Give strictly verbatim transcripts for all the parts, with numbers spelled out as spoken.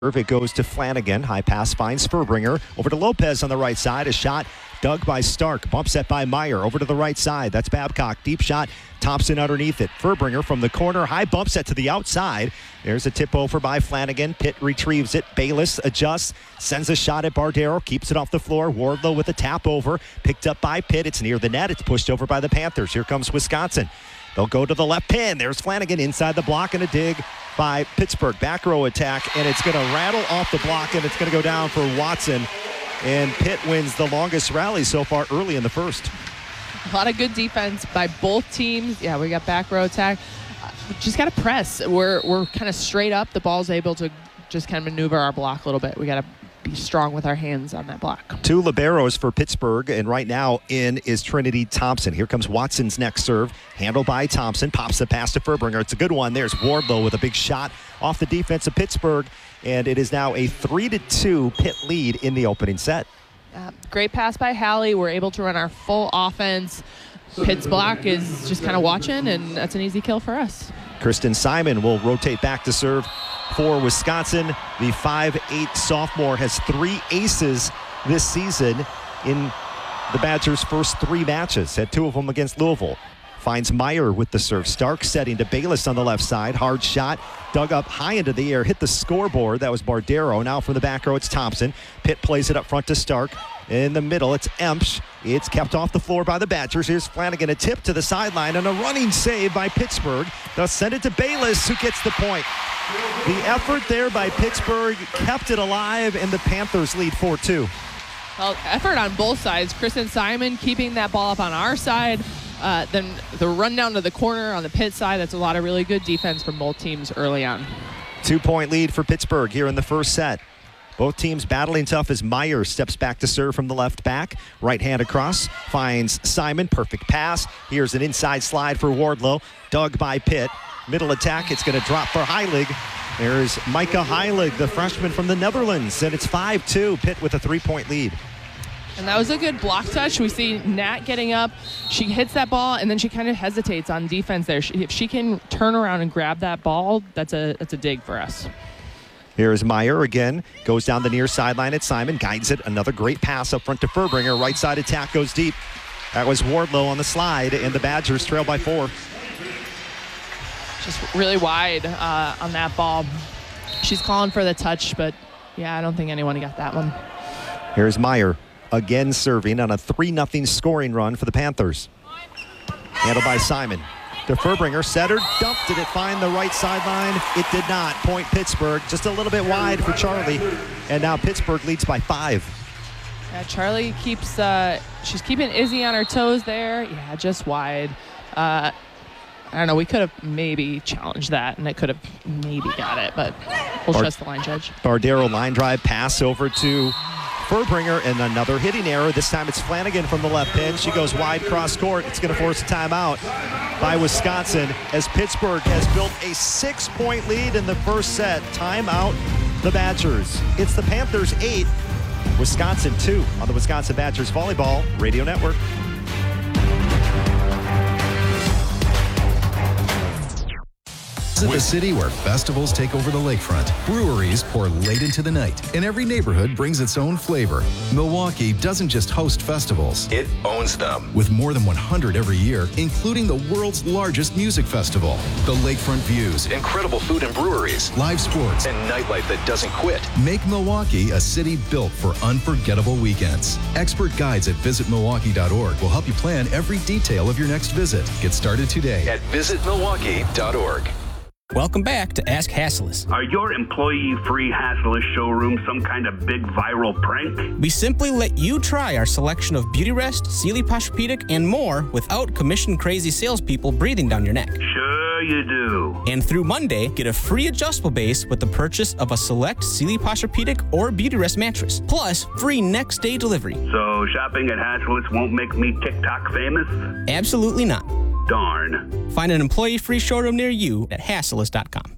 It goes to Flanagan. High pass finds Furbringer. Over to Lopez on the right side. A shot dug by Stark. Bump set by Meyer. Over to the right side. That's Babcock. Deep shot. Thompson underneath it. Furbringer from the corner. High bump set to the outside. There's a tip over by Flanagan. Pitt retrieves it. Bayless adjusts. Sends a shot at Bardero. Keeps it off the floor. Wardlow with a tap over. Picked up by Pitt. It's near the net. It's pushed over by the Panthers. Here comes Wisconsin. They'll go to the left pin. There's Flanagan inside the block and a dig by Pittsburgh. Back row attack, and it's going to rattle off the block, and it's going to go down for Watson. And Pitt wins the longest rally so far early in the first. A lot of good defense by both teams. Yeah, we got back row attack. Uh, just got to press. We're we're kind of straight up. The ball's able to just kind of maneuver our block a little bit. We got to be strong with our hands on that block. Two liberos for Pittsburgh, and right now in is Trinity Thompson. Here comes Watson's next serve, handled by Thompson. Pops the pass to Furbringer. It's a good one. There's Wardlow with a big shot off the defense of Pittsburgh, and it is now a three to two Pitt lead in the opening set. Uh, great pass by Hallie. We're able to run our full offense. Pitt's block is just kind of watching, and that's an easy kill for us. Kristen Simon will rotate back to serve for Wisconsin. The five eight sophomore has three aces this season in the Badgers' first three matches. Had two of them against Louisville. Finds Meyer with the serve. Stark setting to Bayless on the left side. Hard shot. Dug up high into the air. Hit the scoreboard. That was Bardero. Now from the back row, it's Thompson. Pitt plays it up front to Stark. In the middle, it's Empsch. It's kept off the floor by the Badgers. Here's Flanagan. A tip to the sideline and a running save by Pittsburgh. They'll send it to Bayless, who gets the point. The effort there by Pittsburgh kept it alive, and the Panthers lead four two. Well, effort on both sides. Kristen Simon keeping that ball up on our side. Uh, then the run down to the corner on the Pitt side. That's a lot of really good defense from both teams early on. Two-point lead for Pittsburgh here in the first set. Both teams battling tough as Meyer steps back to serve from the left back. Right hand across. Finds Simon. Perfect pass. Here's an inside slide for Wardlow. Dug by Pitt. Middle attack. It's going to drop for Heilig. There's Micah Heilig, the freshman from the Netherlands. And it's five two. Pitt with a three-point lead. And that was a good block touch. We see Nat getting up. She hits that ball, and then she kind of hesitates on defense there. She, if she can turn around and grab that ball, that's a that's a dig for us. Here's Meyer again. Goes down the near sideline at Simon. Guides it. Another great pass up front to Furbringer. Right side attack goes deep. That was Wardlow on the slide, and the Badgers trail by four. Just really wide uh, on that ball. She's calling for the touch, but, yeah, I don't think anyone got that one. Here's Meyer. Again serving on a three nothing scoring run for the Panthers. Handled by Simon. To Furbringer, setter, dumped. Did it find the right sideline? It did not. Point Pittsburgh. Just a little bit wide for Charlie. And now Pittsburgh leads by five. Yeah, Charlie keeps, uh, she's keeping Izzy on her toes there. Yeah, just wide. Uh, I don't know, we could have maybe challenged that, and it could have maybe got it, but we'll Bar- trust the line judge. Bardero line drive pass over to Furbringer, and another hitting error. This time it's Flanagan from the left pin. She goes wide cross court. It's going to force a timeout by Wisconsin as Pittsburgh has built a six-point lead in the first set. Timeout the Badgers. It's the Panthers eight, Wisconsin two on the Wisconsin Badgers Volleyball Radio Network. The city where festivals take over the lakefront. Breweries pour late into the night, and every neighborhood brings its own flavor. Milwaukee doesn't just host festivals, it owns them. With more than one hundred every year, including the world's largest music festival. The lakefront views, incredible food and breweries, live sports, and nightlife that doesn't quit make Milwaukee a city built for unforgettable weekends. Expert guides at visit milwaukee dot org will help you plan every detail of your next visit. Get started today at visit milwaukee dot org. Welcome back to Ask Hassles. Are your employee-free Hassles showrooms some kind of big viral prank? We simply let you try our selection of Beauty Rest, Sealy Posturepedic, and more without commission-crazy salespeople breathing down your neck. Sure you do. And through Monday, get a free adjustable base with the purchase of a select Sealy Posturepedic or Beauty Rest mattress, plus free next-day delivery. So shopping at Hassles won't make me TikTok famous? Absolutely not. Darn. Find an employee-free showroom near you at hassles dot com.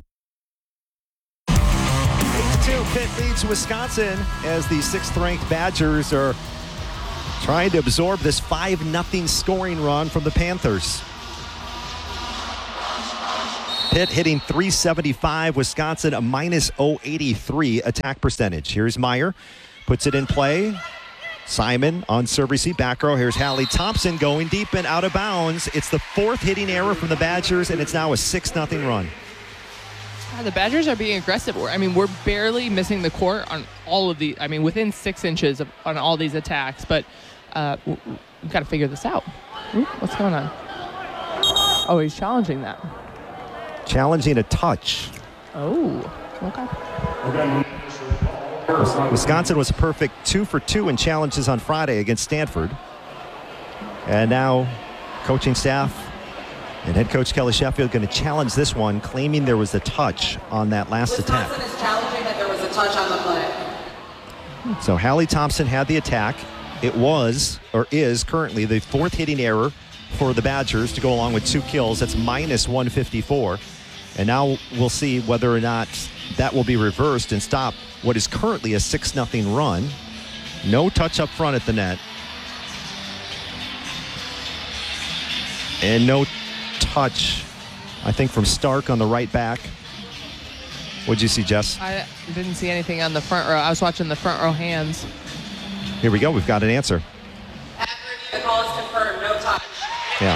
eight to two, Pitt leads Wisconsin as the sixth-ranked Badgers are trying to absorb this five nothing scoring run from the Panthers. Pitt hitting three seventy-five. Wisconsin a minus oh eighty-three attack percentage. Here's Meyer. Puts it in play. Simon on serve receive. Back row. Here's Hallie Thompson going deep and out of bounds. It's the fourth hitting error from the Badgers, and it's now a six nothing run. The Badgers are being aggressive. I mean, we're barely missing the court on all of the, I mean, within six inches of, on all these attacks, but uh, we've got to figure this out. Ooh, what's going on? Oh, he's challenging that. Challenging a touch. Oh, okay. Wisconsin was a perfect two for two in challenges on Friday against Stanford. And now coaching staff and head coach Kelly Sheffield going to challenge this one, claiming there was a touch on that last attack. Wisconsin is challenging that there was a touch on the play. So Hallie Thompson had the attack. It was, or is currently, the fourth hitting error for the Badgers to go along with two kills. That's minus one fifty-four. And now we'll see whether or not that will be reversed and stop what is currently a six nothing run. No touch up front at the net. And no touch, I think, from Stark on the right back. What'd you see, Jess? I didn't see anything on the front row. I was watching the front row hands. Here we go. We've got an answer. After review, the call is confirmed. No touch. Yeah.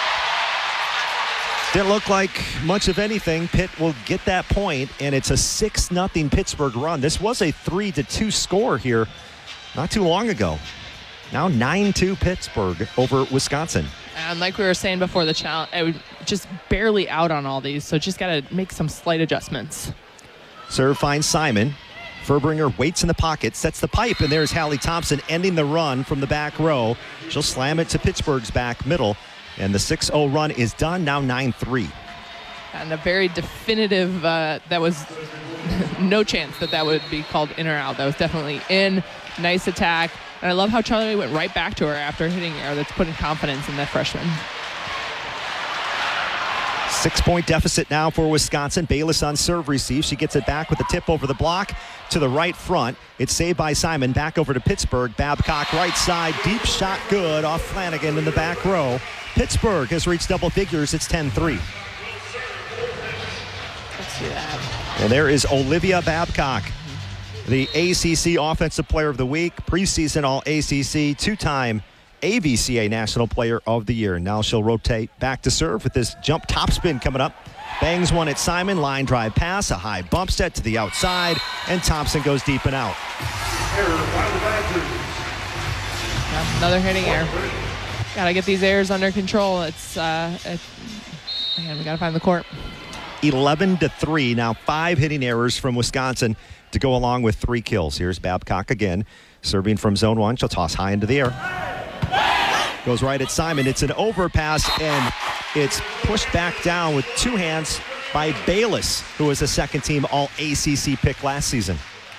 Didn't look like much of anything. Pitt will get that point, and it's a six nothing Pittsburgh run. This was a three to two score here not too long ago. Now nine two Pittsburgh over Wisconsin. And like we were saying before the challenge, it was just barely out on all these, so just got to make some slight adjustments. Serve finds Simon. Furbringer waits in the pocket, sets the pipe, and there's Hallie Thompson ending the run from the back row. She'll slam it to Pittsburgh's back middle, and the six oh run is done, now nine three. And a very definitive, uh, that was no chance that that would be called in or out. That was definitely in. Nice attack. And I love how Charlie went right back to her after hitting her. That's putting confidence in that freshman. Six-point deficit now for Wisconsin. Bayless on serve receive. She gets it back with a tip over the block to the right front. It's saved by Simon. Back over to Pittsburgh. Babcock right side. Deep shot good off Flanagan in the back row. Pittsburgh has reached double figures. It's ten three. Let's see that. And there is Olivia Babcock, the A C C Offensive Player of the Week, preseason All A C C, two-time A V C A National Player of the Year. Now she'll rotate back to serve with this jump topspin coming up. Bangs one at Simon, line drive pass, a high bump set to the outside, and Thompson goes deep and out. Another hitting error. Got to get these errors under control. It's, uh, it's man, we got to find the court. eleven to three. Now five hitting errors from Wisconsin to go along with three kills. Here's Babcock again, serving from zone one. She'll toss high into the air. Goes right at Simon. It's an overpass, and it's pushed back down with two hands by Bayless, who was a second-team All A C C pick last season.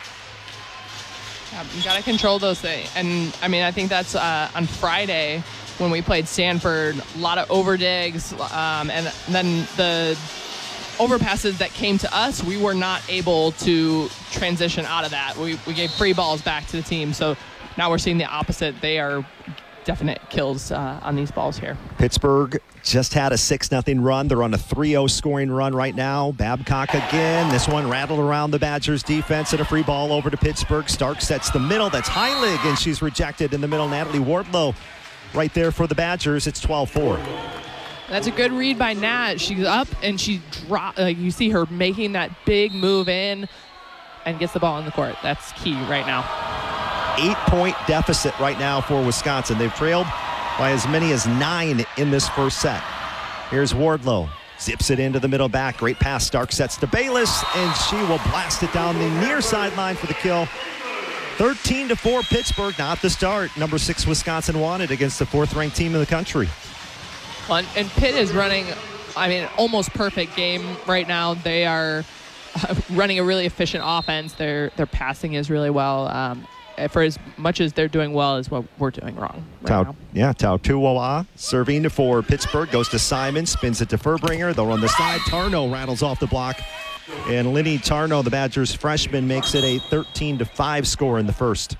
Yeah, you got to control those things. And, I mean, I think that's uh, on Friday when we played Stanford, a lot of overdigs, um, and then the overpasses that came to us, we were not able to transition out of that. We, we gave free balls back to the team, so now we're seeing the opposite. They are definite kills uh, on these balls here. Pittsburgh just had a six nothing run. They're on a three oh scoring run right now. Babcock again. This one rattled around the Badgers defense, and a free ball over to Pittsburgh. Stark sets the middle. That's Heilig, and she's rejected in the middle. Natalie Wardlow right there for the Badgers. It's twelve four. That's a good read by Nat. She's up and she drop. Like you see her making that big move in and gets the ball in the court. That's key right now. Eight-point deficit right now for Wisconsin. They've trailed by as many as nine in this first set. Here's Wardlow. Zips it into the middle back. Great pass. Stark sets to Bayless, and she will blast it down the near sideline for the kill. thirteen to four Pittsburgh. Not the start. Number six Wisconsin wanted against the fourth-ranked team in the country. Well, and Pitt is running, I mean, almost perfect game right now. They are running a really efficient offense. Their their passing is really well. Um, for as much as they're doing well is what we're doing wrong right Tau, now. Yeah, Tautuoa serving for Pittsburgh. Goes to Simon, spins it to Furbringer. They'll run the side. Tarno rattles off the block. And Linny Tarno, the Badgers freshman, makes it a thirteen to five score in the first.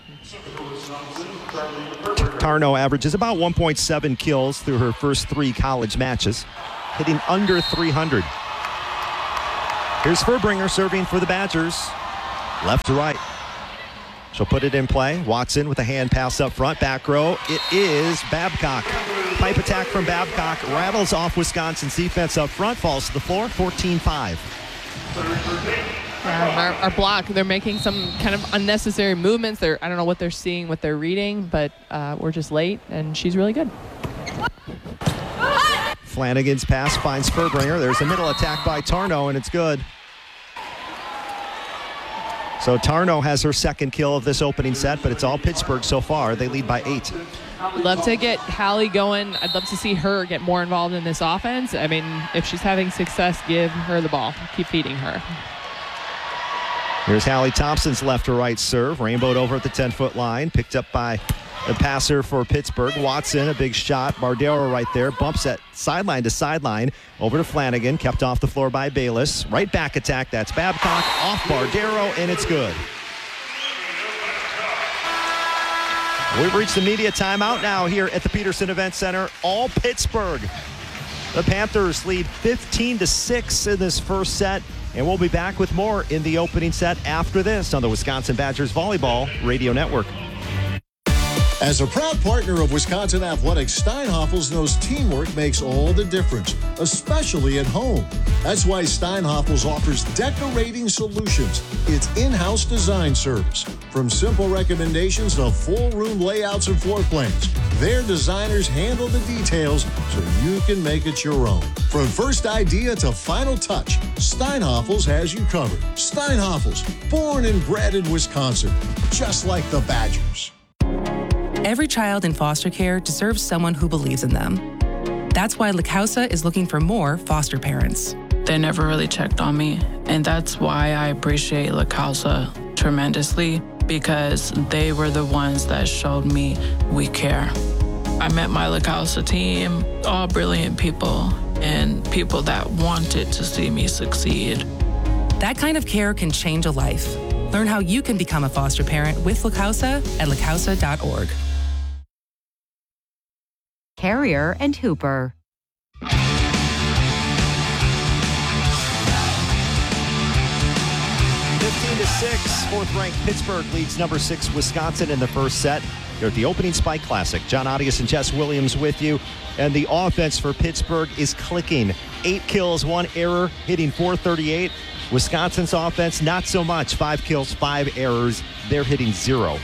Tarno averages about one point seven kills through her first three college matches, hitting under three hundred. Here's Furbringer serving for the Badgers. Left to right. She'll put it in play. Watson with a hand pass up front. Back row. It is Babcock. Pipe attack from Babcock. Rattles off Wisconsin's defense up front. Falls to the floor. fourteen five. Yeah, our, our block, they're making some kind of unnecessary movements. They're, I don't know what they're seeing, what they're reading, but uh, we're just late, and she's really good. Flanagan's pass finds Furbringer. There's a middle attack by Tarnow, and it's good. So Tarnow has her second kill of this opening set, but it's all Pittsburgh so far. They lead by eight. I'd love to get Hallie going. I'd love to see her get more involved in this offense. I mean, if she's having success, give her the ball. Keep feeding her. Here's Hallie Thompson's left to right serve. Rainbowed over at the ten-foot line. Picked up by the passer for Pittsburgh. Watson, a big shot. Bardero right there. Bumps at sideline to sideline. Over to Flanagan. Kept off the floor by Bayless. Right back attack. That's Babcock. Off Bardero, and it's good. We've reached the media timeout now here at the Peterson Event Center. All Pittsburgh. The Panthers lead fifteen to six in this first set. And we'll be back with more in the opening set after this on the Wisconsin Badgers Volleyball Radio Network. As a proud partner of Wisconsin Athletics, Steinhoffels knows teamwork makes all the difference, especially at home. That's why Steinhoffels offers decorating solutions, its in-house design service. From simple recommendations to full room layouts and floor plans, their designers handle the details so you can make it your own. From first idea to final touch, Steinhoffels has you covered. Steinhoffels, born and bred in Wisconsin, just like the Badgers. Every child in foster care deserves someone who believes in them. That's why La Causa is looking for more foster parents. They never really checked on me, and that's why I appreciate La Causa tremendously, because they were the ones that showed me we care. I met my La Causa team, all brilliant people, and people that wanted to see me succeed. That kind of care can change a life. Learn how you can become a foster parent with La Causa at la causa dot org. Carrier and Hooper. fifteen to six, fourth-ranked Pittsburgh leads number six Wisconsin in the first set. Here at the opening Spike Classic. John Audius and Jess Williams with you. And the offense for Pittsburgh is clicking. Eight kills, one error, hitting four thirty-eight. Wisconsin's offense, not so much. Five kills, five errors. They're hitting zero.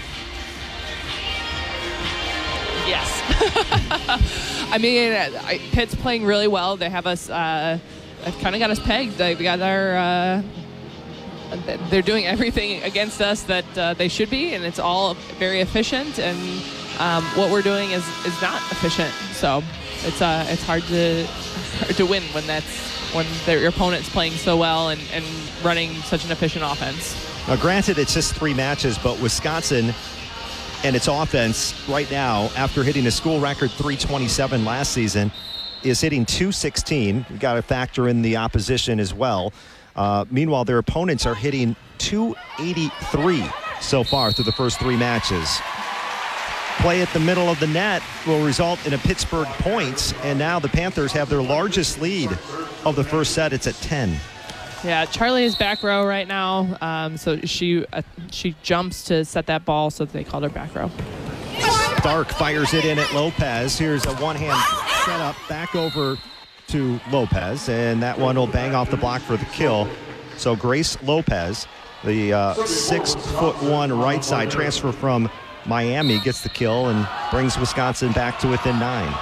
Yes. I mean, I, Pitt's playing really well. They have us, uh, they've kind of got us pegged. They've got our, uh, they're doing everything against us that uh, they should be, and it's all very efficient. And um, what we're doing is, is not efficient. So it's uh, it's hard to hard to win when that's when your opponent's playing so well and, and running such an efficient offense. Now, granted, it's just three matches, but Wisconsin and its offense right now, after hitting a school record three twenty-seven last season, is hitting two sixteen. We've got to factor in the opposition as well. Uh, meanwhile, their opponents are hitting two eighty-three so far through the first three matches. Play at the middle of the net will result in a Pittsburgh point, and now the Panthers have their largest lead of the first set. It's at ten. Yeah, Charlie is back row right now, um, so she uh, she jumps to set that ball, so they called her back row. Stark fires it in at Lopez. Here's a one-hand setup back over to Lopez, and that one will bang off the block for the kill. So Grace Lopez, the uh, six foot one right side transfer from Miami, gets the kill and brings Wisconsin back to within nine.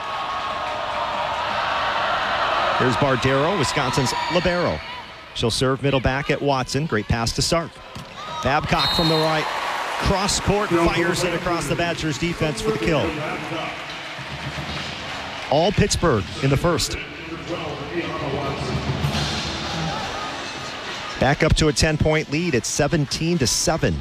Here's Bardero, Wisconsin's libero. She'll serve middle back at Watson. Great pass to Stark. Babcock from the right. Cross court, fires it across the Badgers defense for the kill. All Pittsburgh in the first. Back up to a ten-point lead. It's seventeen to seven.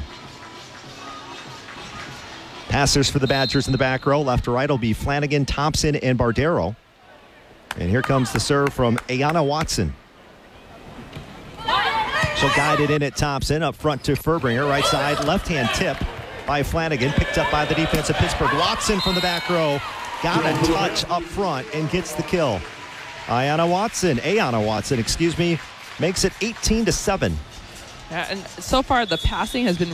Passers for the Badgers in the back row. Left to right will be Flanagan, Thompson, and Bardero. And here comes the serve from Ayana Watson. She'll guide it in at Thompson. Up front to Furbringer. Right side, left-hand tip by Flanagan. Picked up by the defense of Pittsburgh. Watson from the back row. Got a touch up front and gets the kill. Ayana Watson, Ayana Watson, excuse me, makes it eighteen to seven. Yeah, and so far the passing has been